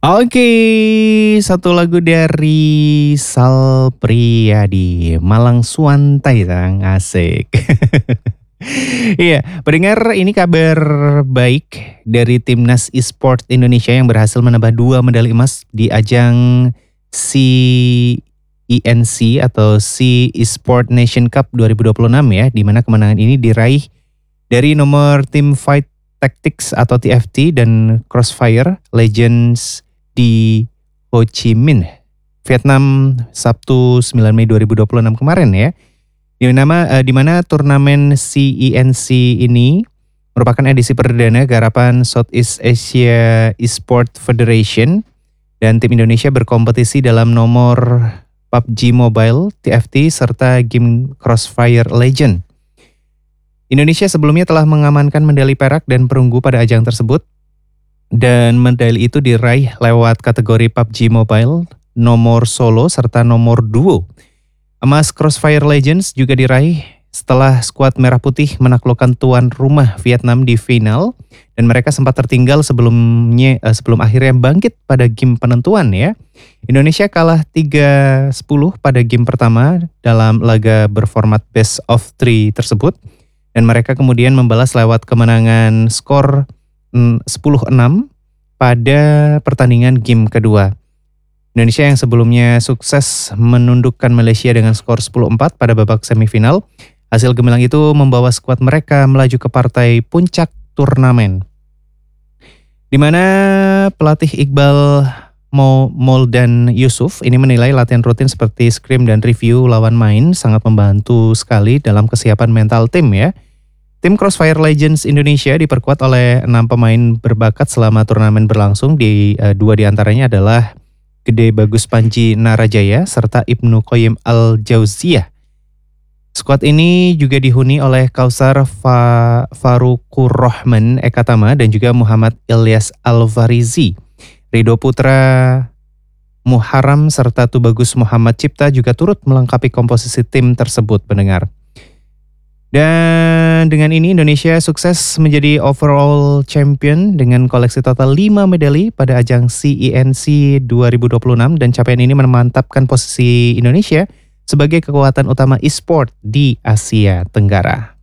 Oke, satu lagu dari Sal Priadi, Malang Suantai Tang, asik. Iya, pendengar ini kabar baik dari Timnas Esport Indonesia yang berhasil menambah 2 medali emas di ajang CENC atau Sea Esport Nation Cup 2026 ya, di mana kemenangan ini diraih dari nomor tim Fight Tactics atau TFT dan Crossfire Legends di Ho Chi Minh, Vietnam, Sabtu 9 Mei 2026 kemarin ya. Di mana turnamen CENC ini merupakan edisi perdana garapan Southeast Asia Esport Federation dan tim Indonesia berkompetisi dalam nomor PUBG Mobile, TFT, serta game Crossfire Legend. Indonesia sebelumnya telah mengamankan medali perak dan perunggu pada ajang tersebut. Dan medali itu diraih lewat kategori PUBG Mobile, nomor solo, serta nomor duo. Emas Crossfire Legends juga diraih setelah skuad Merah Putih menaklukkan tuan rumah Vietnam di final. Dan mereka sempat tertinggal sebelum akhirnya bangkit pada game penentuan ya. Indonesia kalah 3-10 pada game pertama dalam laga berformat best of 3 tersebut. Dan mereka kemudian membalas lewat kemenangan skor 10-6 pada pertandingan game kedua. Indonesia yang sebelumnya sukses menundukkan Malaysia dengan skor 10-4 pada babak semifinal. Hasil gemilang itu membawa skuad mereka melaju ke partai puncak turnamen. Di mana pelatih Iqbal Moldan Yusuf ini menilai latihan rutin seperti scrim dan review lawan main sangat membantu sekali dalam kesiapan mental tim ya. Tim Crossfire Legends Indonesia diperkuat oleh 6 pemain berbakat selama turnamen berlangsung. Dua diantaranya adalah Gede Bagus Panji Narajaya serta Ibnu Qoyim Al-Jauziyah. Skuad ini juga dihuni oleh Kausar Farukur Rahman Ekatama dan juga Muhammad Ilyas Al-Farizi. Ridho Putra Muharram serta Tubagus Muhammad Cipta juga turut melengkapi komposisi tim tersebut, pendengar. Dan dengan ini Indonesia sukses menjadi overall champion dengan koleksi total 5 medali pada ajang CENC 2026 dan capaian ini memantapkan posisi Indonesia sebagai kekuatan utama e-sport di Asia Tenggara.